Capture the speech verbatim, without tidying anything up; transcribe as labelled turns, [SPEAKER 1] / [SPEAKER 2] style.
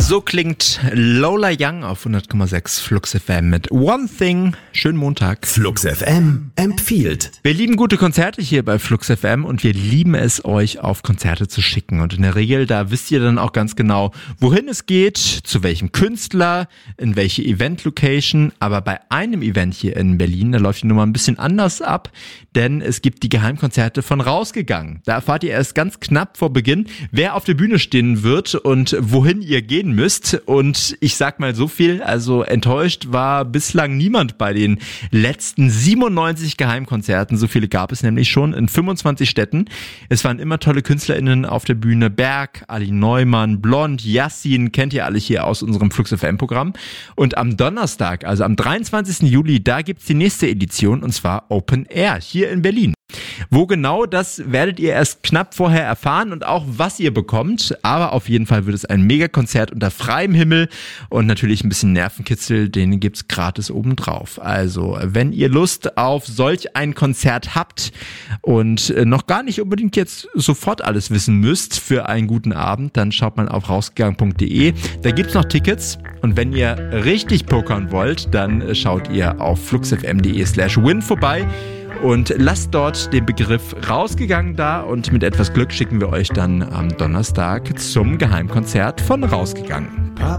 [SPEAKER 1] So klingt Lola Young auf hundert Komma sechs Flux F M mit One Thing. Schönen Montag.
[SPEAKER 2] Flux F M empfiehlt.
[SPEAKER 1] Wir lieben gute Konzerte hier bei Flux F M und wir lieben es, euch auf Konzerte zu schicken. Und in der Regel, da wisst ihr dann auch ganz genau, wohin es geht, zu welchem Künstler, in welche Event-Location. Aber bei einem Event hier in Berlin, da läuft die Nummer ein bisschen anders ab, denn es gibt die Geheimkonzerte von Rausgegangen. Da erfahrt ihr erst ganz knapp vor Beginn, wer auf der Bühne stehen wird und wohin ihr gehen müsst. Und ich sag mal so viel, also enttäuscht war bislang niemand bei den letzten siebenundneunzig Geheimkonzerten. So viele gab es nämlich schon in fünfundzwanzig Städten. Es waren immer tolle KünstlerInnen auf der Bühne. Berg, Ali Neumann, Blond, Yassin, kennt ihr alle hier aus unserem Flux F M Programm. Und am Donnerstag, also am dreiundzwanzigsten Juli, da gibt's die nächste Edition und zwar Open Air hier in Berlin. Wo genau, das werdet ihr erst knapp vorher erfahren und auch was ihr bekommt. Aber auf jeden Fall wird es ein Megakonzert unter freiem Himmel und natürlich ein bisschen Nervenkitzel, den gibt's gratis obendrauf. Also, wenn ihr Lust auf solch ein Konzert habt und noch gar nicht unbedingt jetzt sofort alles wissen müsst für einen guten Abend, dann schaut mal auf rausgegangen punkt de. Da gibt's noch Tickets und wenn ihr richtig pokern wollt, dann schaut ihr auf fluxfm.de slash win vorbei. Und lasst dort den Begriff Rausgegangen da und mit etwas Glück schicken wir euch dann am Donnerstag zum Geheimkonzert von Rausgegangen.